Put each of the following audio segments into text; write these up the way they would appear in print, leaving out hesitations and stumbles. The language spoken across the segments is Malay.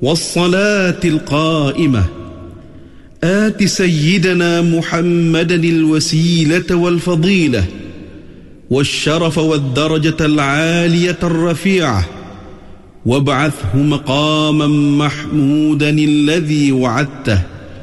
والصلاة القائمة آت سيدنا محمدا الوسيلة والفضيلة والشرف والدرجة العالية الرفيعة وابعثه مقاما محمودا الذي وعدته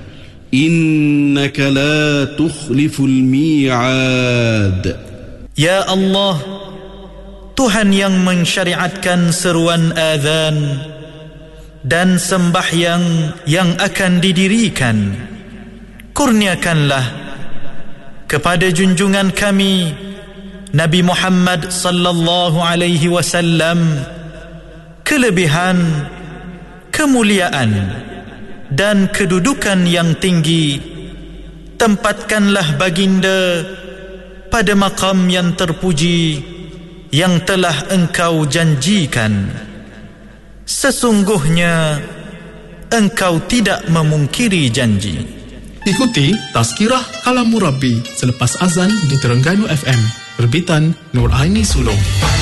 إنك لا تخلف الميعاد. Ya Allah, Tuhan yang mensyariatkan seruan azan dan sembahyang yang akan didirikan, kurniakanlah kepada junjungan kami Nabi Muhammad sallallahu alaihi wasallam kelebihan, kemuliaan dan kedudukan yang tinggi. Tempatkanlah baginda pada maqam yang terpuji yang telah engkau janjikan. Sesungguhnya engkau tidak memungkiri janji. Ikuti Tazkirah Kalamur Rabbi selepas azan di Terengganu FM, terbitan Nur Aini Sulong.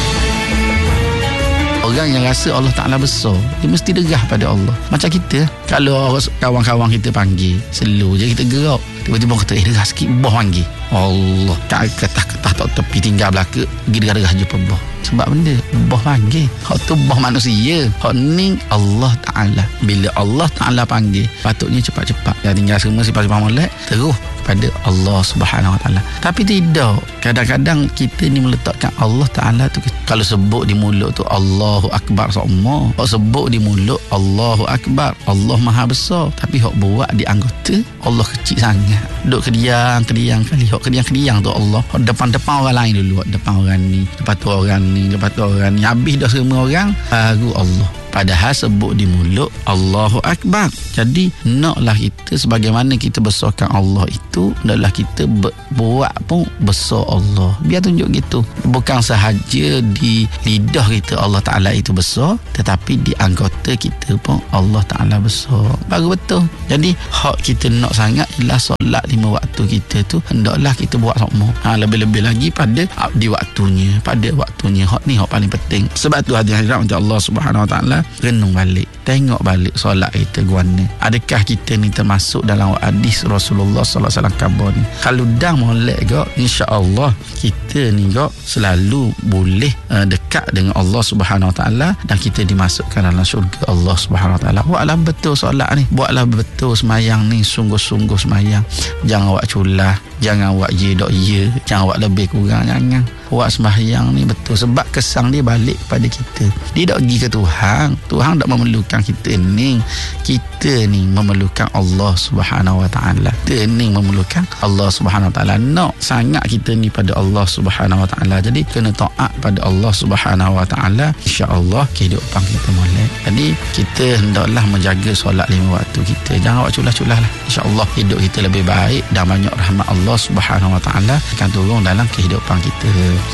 Orang yang rasa Allah Ta'ala besar, dia mesti degah pada Allah. Macam kita, kalau kawan-kawan kita panggil, slow je kita gerak, tiba-tiba kata, degah sikit, boh panggil Allah, tak ketah-ketah tak tepi tinggal belaka, pergi degah-degah jumpa boh. Sebab benda boh panggil, hak tu boh manusia, hak ni Allah Ta'ala. Bila Allah Ta'ala panggil, patutnya cepat-cepat, yang tinggal semua sifat-sifat molek terus pada Allah Subhanahu Wa Ta'ala. Tapi tidak, kadang-kadang kita ni meletakkan Allah Ta'ala tu, kalau sebut di mulut tu Allahu Akbar semua, hak sebut di mulut Allahu Akbar, Allah Maha Besar, tapi hak buat di anggota Allah kecil sangat. Duk kediang kali, hak kediang tu Allah, hak depan-depan orang lain dulu, hak depan orang ni, lepas tu orang ni, lepas tu orang ni, habis dah semua orang baru Allah. Padahal sebut di mulut Allahu Akbar. Jadi naklah kita sebagaimana kita besarkan Allah itu, naklah kita buat pun besar Allah. Biar tunjuk gitu. Bukan sahaja di lidah kita Allah Ta'ala itu besar, tetapi di anggota kita pun Allah Ta'ala besar. Baru betul. Jadi hak kita nak sangat ialah solat 5 waktu kita tu hendaklah kita buat semua. Lebih-lebih lagi pada di waktunya, pada waktunya. Hak ni hak paling penting. Sebab tu hadirat untuk Allah Subhanahu Wa Ta'ala, renung balik, tengok balik solat kita guana. Adakah kita ni termasuk dalam hadis Rasulullah sallallahu alaihi wasallam khabar ni? Kalau dah molek gak, insya-Allah kita ni gak selalu boleh dekat dengan Allah Subhanahu Wa Taala dan kita dimasukkan dalam syurga Allah Subhanahu Wa Taala. Buatlah betul solat ni, buatlah betul semayang ni, sungguh-sungguh semayang. Jangan awak culah, jangan awak ye, jangan awak lebih kurang, jangan. Awak sembahyang ni betul, sebab kesan dia balik kepada kita. Dia tak pergi ke Tuhan. Tuhan tak memerlukan kita ni. Kita ni memerlukan Allah Subhanahu Wa Taala. Kita ni memerlukan Allah Subhanahu Wa Taala. Nak sangat kita ni pada Allah Subhanahu Wa Taala. Jadi kena taat pada Allah Subhanahu Wa Taala. Insya-Allah kehidupan kita molek. Jadi kita hendaklah menjaga solat 5 waktu kita. Jangan awak culah-culah lah. Insya-Allah hidup kita lebih baik dan banyak rahmat Allah Subhanahu Wa Taala akan turun dalam kehidupan kita.